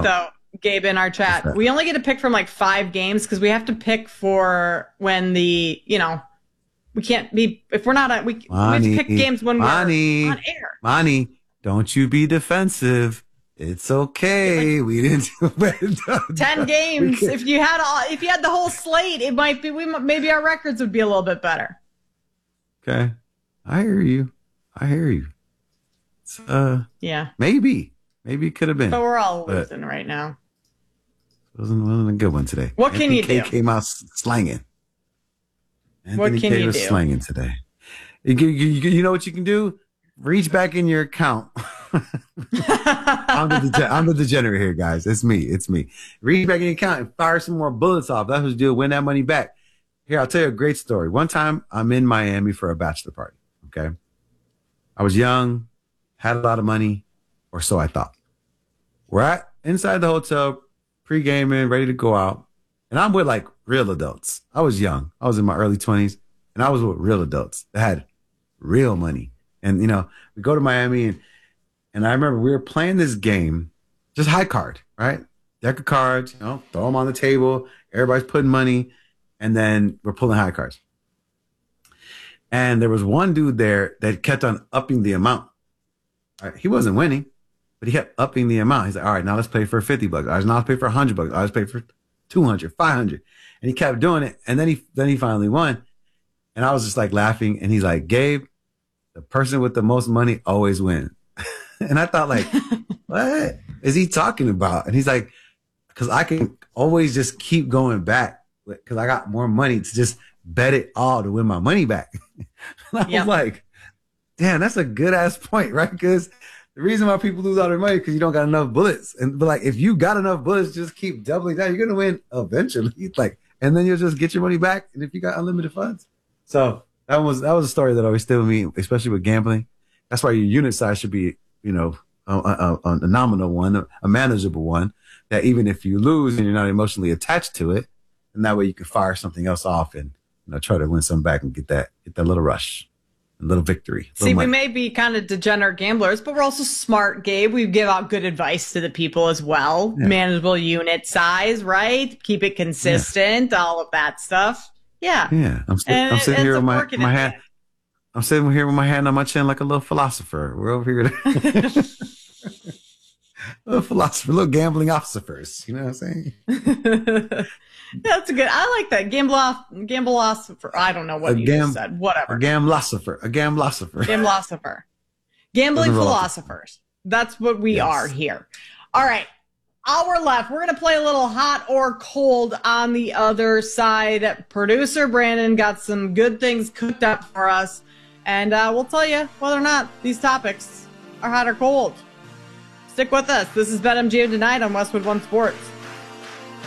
though, Gabe, in our chat. We only get to pick from like 5 games because we have to pick for when we can't be, if we're not, we have to pick games when we're on air. Monty, don't you be defensive. It's okay. We didn't do it. 10 games. If you had the whole slate, it might be, maybe our records would be a little bit better. Okay. I hear you. It's, yeah. Maybe it could have been. But we're all losing right now. Wasn't a good one today. What can you do? Anthony K came out slanging. What can you do? Slanging today. You know what you can do? Reach back in your account. I'm the degenerate here, guys. It's me. Reach back in your account and fire some more bullets off. That's what you do. Win that money back. Here, I'll tell you a great story. One time, I'm in Miami for a bachelor party. Okay, I was young, had a lot of money, or so I thought. We're inside the hotel, pre-gaming, ready to go out, and I'm with like real adults. I was young. I was in my early 20s, and I was with real adults that had real money. And we go to Miami, and I remember we were playing this game, just high card, right? Deck of cards, throw them on the table. Everybody's putting money, and then we're pulling high cards. And there was one dude there that kept on upping the amount. Right? He wasn't winning, but he kept upping the amount. He's like, all right, now let's play for $50. All right, now let's play for $100. All right, let's play for 200, 500. And he kept doing it. And then he finally won. And I was just like laughing. And he's like, Gabe, the person with the most money always wins. And I thought like, what is he talking about? And he's like, because I can always just keep going back because I got more money to just bet it all to win my money back. And I was like, damn, that's a good ass point, right? Because the reason why people lose all their money is because you don't got enough bullets. But like, if you got enough bullets, just keep doubling down. You're gonna win eventually. Like, and then you'll just get your money back. And if you got unlimited funds, so that was a story that always stayed with me, especially with gambling. That's why your unit size should be, a nominal one, a manageable one. That even if you lose and you're not emotionally attached to it, and that way you can fire something else off and try to win something back and get that little rush. A little victory. See, we may be kind of degenerate gamblers, but we're also smart, Gabe. We give out good advice to the people as well. Yeah. Manageable unit size, right? Keep it consistent, all of that stuff. Yeah. Yeah. I'm sitting here with my hand. I'm sitting here with my hand on my chin like a little philosopher. We're over here. Little philosopher, little gambling officers. You know what I'm saying? That's a good. I like that. Gambleosopher. I don't know what you just said. Whatever. A gamblosopher. Gambling philosophers. That's what we are here. All right. Hour left. We're going to play a little hot or cold on the other side. Producer Brandon got some good things cooked up for us. And we'll tell you whether or not these topics are hot or cold. Stick with us. This is BetMGM Tonight on Westwood One Sports.